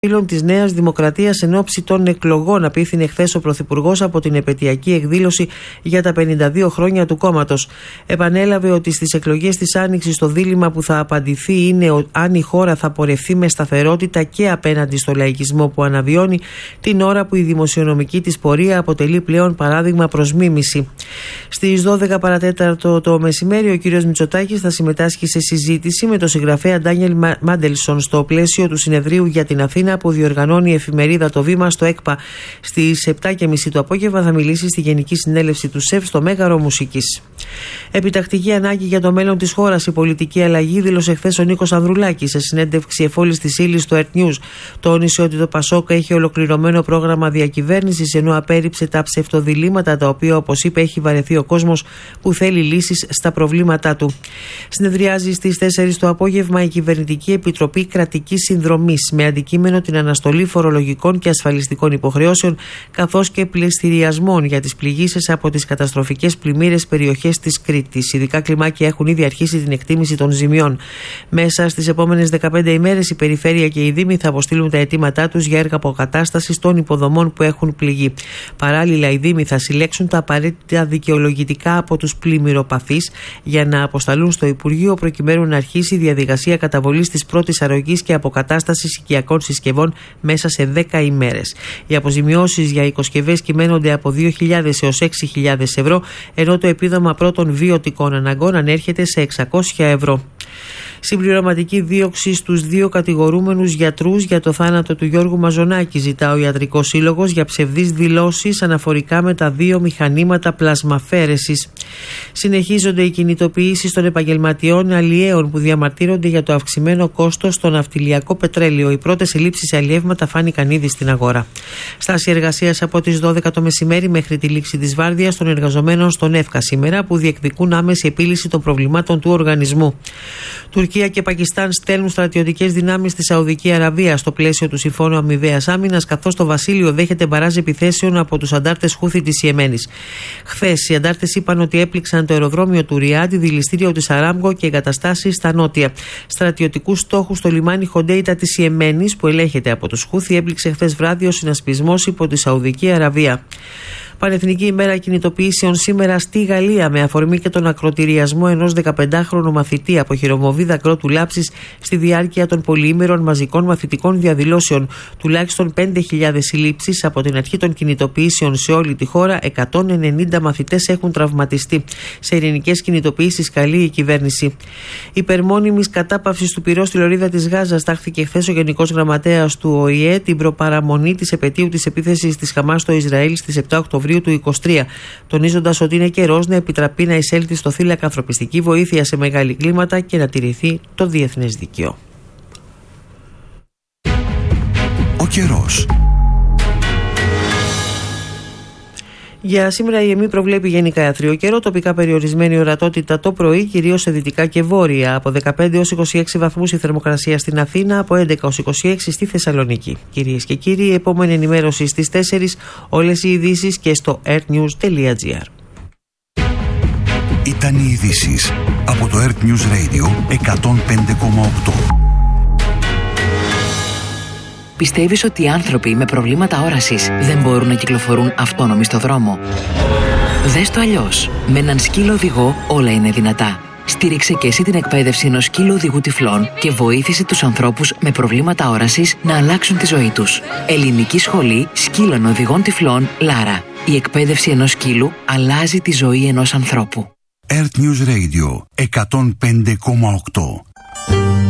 φίλων της Νέας Δημοκρατίας εν ώψη των εκλογών, απίθυνε χθες ο Πρωθυπουργός από την επετειακή εκδήλωση για τα 52 χρόνια του κόμματος. Επανέλαβε ότι στις εκλογές της Άνοιξης το δίλημμα που θα απαντηθεί είναι αν η χώρα θα πορευθεί με σταθερότητα και απέναντι στο λαϊκισμό που αναβιώνει, την ώρα που η δημοσιονομική της πορεία αποτελεί πλέον παράδειγμα προς μίμηση. Στις 12 παρατέταρτο το μεσημέρι, ο κ. Μητσοτάκης θα συμμετάσχει σε συζήτηση με τον συγγραφέα Ντάνιελ Μάντελσον στο πλαίσιο του συνεδρίου για την Αθήνα που διοργανώνει η εφημερίδα Το Βήμα στο ΕΚΠΑ. Στις 7.30 το απόγευμα θα μιλήσει στη Γενική Συνέλευση του ΣΕΒ στο Μέγαρο Μουσικής. Επιτακτική ανάγκη για το μέλλον της χώρας, η πολιτική αλλαγή, δήλωσε χθες ο Νίκος Ανδρουλάκης σε συνέντευξη εφόλης της ύλης στο Earth News. Τόνισε ότι το ΠΑΣΟΚ έχει ολοκληρωμένο πρόγραμμα διακυβέρνησης, ενώ απέρριψε τα ψευτοδιλήμματα τα οποία, όπως είπε, έχει βαρεθεί ο κόσμος που θέλει λύσεις στα προβλήματά του. Συνεδριάζει στις 4 το απόγευμα η Κυβερνητική Επιτροπή Κρατικής Συνδρομής με αντικείμενο την αναστολή φορολογικών και ασφαλιστικών υποχρεώσεων, καθώς και πληστηριασμών για τις πληγήσεις από τις καταστροφικές πλημμύρες περιοχές της Κρήτης. Ειδικά κλιμάκια έχουν ήδη αρχίσει την εκτίμηση των ζημιών. Μέσα στις επόμενες 15 ημέρες η Περιφέρεια και οι Δήμοι θα αποστείλουν τα αιτήματά τους για έργα αποκατάστασης των υποδομών που έχουν πληγεί. Παράλληλα, οι Δήμοι θα συλλέξουν τα απαραίτητα δικαιολογητικά από τους πλημμυροπαθείς για να αποσταλούν στο Υπουργείο, προκειμένου να αρχίσει η διαδικασία καταβολής της πρώτης αρρωγής και αποκατάστασης οικιακών συσκευών μέσα σε 10 ημέρες. Οι αποζημιώσεις για οικοσκευές κυμαίνονται από 2.000 έως 6.000 ευρώ, ενώ το επίδομα πρώτων βιωτικών αναγκών ανέρχεται σε 600 ευρώ. Συμπληρωματική δίωξη στους 2 κατηγορούμενους γιατρούς για το θάνατο του Γιώργου Μαζονάκη, ζητά ο Ιατρικός Σύλλογος για ψευδείς δηλώσεις αναφορικά με τα 2 μηχανήματα πλασμαφέρεσης. Συνεχίζονται οι κινητοποιήσεις των επαγγελματιών αλλιέων που διαμαρτύρονται για το αυξημένο κόστος στο ναυτιλιακό πετρέλαιο. Οι πρώτες συλλήψεις σε αλλιεύματα φάνηκαν ήδη στην αγορά. Στάση εργασίας από τις 12 το μεσημέρι μέχρι τη λήξη της βάρδιας των εργαζομένων στον ΕΦΚΑ σήμερα, που διεκδικούν άμεση επίλυση των προβλημάτων του οργανισμού. Τουρκία και Πακιστάν στέλνουν στρατιωτικές δυνάμεις στη Σαουδική Αραβία στο πλαίσιο του Συμφώνου Αμοιβαίας Άμυνας, καθώς το βασίλειο δέχεται μπαράζ επιθέσεων από τους αντάρτες Χούθι της Ιεμένης. Χθες οι αντάρτες είπαν ότι έπληξαν το αεροδρόμιο του Ριάντ, δηληστήριο της Αράμκο και εγκαταστάσεις στα νότια. Στρατιωτικούς στόχους στο λιμάνι Χοντέιτα της Ιεμένης, που ελέγχεται από τους Χούθι, έπληξε χθες βράδυ ο συνασπισμός υπό τη Σαουδική Αραβία. Πανεθνική ημέρα κινητοποιήσεων σήμερα στη Γαλλία, με αφορμή και τον ακροτηριασμό ενός 15χρονου μαθητή από χειρομοβίδα κρότου λάψης στη διάρκεια των πολυήμερων μαζικών μαθητικών διαδηλώσεων. Τουλάχιστον 5.000 συλλήψεις από την αρχή των κινητοποιήσεων σε όλη τη χώρα. 190 μαθητές έχουν τραυματιστεί. Σε ειρηνικές κινητοποιήσεις καλεί η κυβέρνηση. Υπερμόνιμης κατάπαυσης του πυρός στη λωρίδα της Γάζας τάχθηκε χθες ο Γενικός Γραμματέας του ΟΗΕ, την προπαραμονή της επετείου της επίθεσης της Χαμάς στο Ισραήλ στις 7 Οκτωβρίου του 2023, τονίζοντας ότι είναι καιρός να επιτραπεί να εισέλθει στο θύλακα ανθρωπιστική βοήθεια σε μεγάλη κλίμακα και να τηρηθεί το διεθνές δίκαιο. Ο καιρός. Για σήμερα η ΕΜΗ προβλέπει γενικά άθριο καιρό, τοπικά περιορισμένη ορατότητα το πρωί, κυρίως σε δυτικά και βόρεια. Από 15 έως 26 βαθμούς η θερμοκρασία στην Αθήνα, από 11 ως 26 στη Θεσσαλονίκη. Κυρίες και κύριοι, η επόμενη ενημέρωση στις 4, όλες οι ειδήσεις και στο earthnews.gr. Ήταν οι ειδήσεις από το Earth News Radio 105,8. Πιστεύεις ότι οι άνθρωποι με προβλήματα όρασης δεν μπορούν να κυκλοφορούν αυτόνομοι στο δρόμο? Δες το αλλιώς. Με έναν σκύλο οδηγό όλα είναι δυνατά. Στήριξε και εσύ την εκπαίδευση ενός σκύλου οδηγού τυφλών και βοήθησε τους ανθρώπους με προβλήματα όρασης να αλλάξουν τη ζωή τους. Ελληνική Σχολή Σκύλων Οδηγών Τυφλών Λάρα. Η εκπαίδευση ενός σκύλου αλλάζει τη ζωή ενός ανθρώπου. Earth News Radio 105,8.